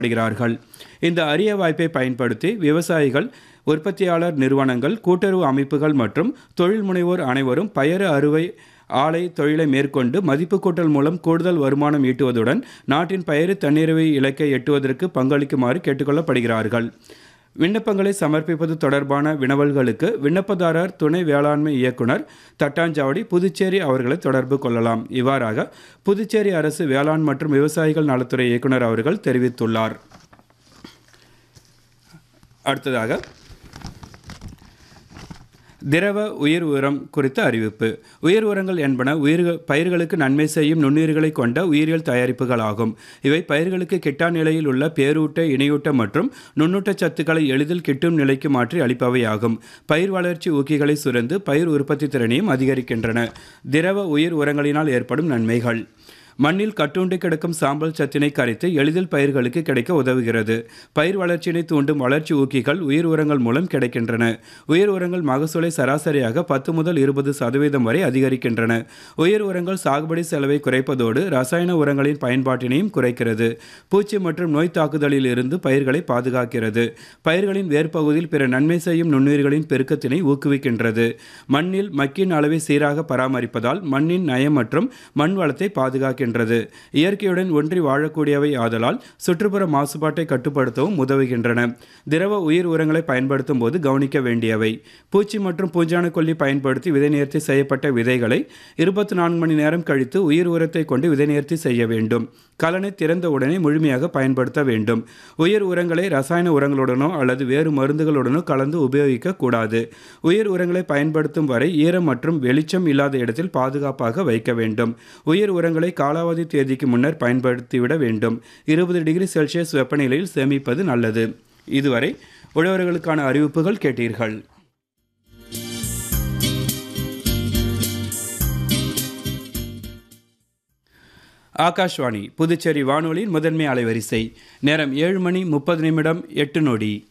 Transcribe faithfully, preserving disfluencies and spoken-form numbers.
படுகிறார்கள். இந்த அரிய வாய்ப்பை பயன்படுத்தி விவசாயிகள், உற்பத்தியாளர் நிறுவனங்கள், கூட்டுறவு அமைப்புகள் மற்றும் தொழில் முனைவோர் அனைவரும் பயறு அறுவை ஆலை தொழிலை மேற்கொண்டு மதிப்பு கூட்டல் மூலம் கூடுதல் வருமானம் ஈட்டுவதுடன் நாட்டின் பயறு தன்னிறைவு இலக்கை எட்டுவதற்கு பங்களிக்குமாறு கேட்டுக்கொள்ளப்படுகிறார்கள். விண்ணப்பங்களை சமர்ப்பிப்பது தொடர்பான வினவல்களுக்கு விண்ணப்பதாரர் துணை வேளாண்மை இயக்குனர் தட்டாஞ்சாவடி, புதுச்சேரி அவர்களை தொடர்பு கொள்ளலாம். இவ்வாறாக புதுச்சேரி அரசு வேளாண் மற்றும் விவசாயிகள் நலத்துறை இயக்குனர் அவர்கள் தெரிவித்துள்ளார். அடுத்ததாக திரவ உயிர் உரம் குறித்த அறிவிப்பு. உயிர் உரங்கள் என்பன உயிர் பயிர்களுக்கு நன்மை செய்யும் நுண்ணுயிர்களை கொண்ட உயிரியல் தயாரிப்புகள் ஆகும். இவை பயிர்களுக்கு கிட்டா நிலையில் உள்ள பேரூட்ட, இணையூட்ட மற்றும் நுண்ணூட்ட சத்துக்களை எளிதில் கிட்டும் நிலைக்கு மாற்றி அளிப்பவை ஆகும். பயிர் வளர்ச்சி ஊக்கிகளை சுரந்து பயிர் உற்பத்தி திறனையும் அதிகரிக்கின்றன. திரவ உயிர் உரங்களினால் ஏற்படும் நன்மைகள்: மண்ணில் கட்டுண்டு கிடக்கும் சாம்பல் சத்தினை கரைத்து எளிதில் பயிர்களுக்கு கிடைக்க உதவுகிறது. பயிர் வளர்ச்சியினை தூண்டும் வளர்ச்சி ஊக்கிகள் உயிர் உரங்கள் மூலம் கிடைக்கின்றன. உயிர் உரங்கள் மகசூலை சராசரியாக பத்து முதல் இருபது சதவீதம் வரை அதிகரிக்கின்றன. உயிர் உரங்கள் சாகுபடி செலவை குறைப்பதோடு ரசாயன உரங்களின் பயன்பாட்டினையும் குறைக்கிறது. பூச்சி மற்றும் நோய் தாக்குதலில் இருந்து பயிர்களை பாதுகாக்கிறது. பயிர்களின் வேர்ப்பகுதியில் பிற நன்மை செய்யும் நுண்ணுயிர்களின் பெருக்கத்தினை ஊக்குவிக்கின்றது. மண்ணில் மக்கின் அளவை சீராக பராமரிப்பதால் மண்ணின் நயம் மற்றும் மண் வளத்தை பாதுகாக்கின்றது. இயற்கையுடன் ஒன்றி வாழக்கூடியவை ஆதலால் சுற்றுப்புற மாசுபாட்டை கட்டுப்படுத்தவும் உதவுகின்றன. திரவ உயிர் உரங்களை பயன்படுத்தும் போது கவனிக்க வேண்டியவை: பூச்சி மற்றும் பூஞ்சான கொல்லி பயன்படுத்தி விதை நேர்த்தி செய்யப்பட்ட விதைகளை இருபத்தி நான்கு மணி நேரம் கழித்து உயிர் உரத்தை கொண்டு விதை நேர்த்தி செய்ய வேண்டும். கலனை திறந்த உடனே முழுமையாக பயன்படுத்த வேண்டும். உயிர் உரங்களை ரசாயன உரங்களுடனோ அல்லது வேறு மருந்துகளுடனோ கலந்து உபயோகிக்க கூடாது. உயிர் உரங்களை பயன்படுத்தும் வரை ஈரம் மற்றும் வெளிச்சம் இல்லாத இடத்தில் பாதுகாப்பாக வைக்க வேண்டும். உயிர் உரங்களை காலாவதி தேதிக்கு முன்னர் பயன்படுத்திவிட வேண்டும். இருபது டிகிரி செல்சியஸ் வெப்பநிலையில் சேமிப்பது நல்லது. இதுவரை உழவர்களுக்கான அறிவிப்புகள் கேட்டீர்கள். ஆகாஷ்வாணி புதுச்சேரி வானொலியின் முதன்மை அலைவரிசை. நேரம் ஏழு மணி முப்பது நிமிடம் எட்டு நொடி.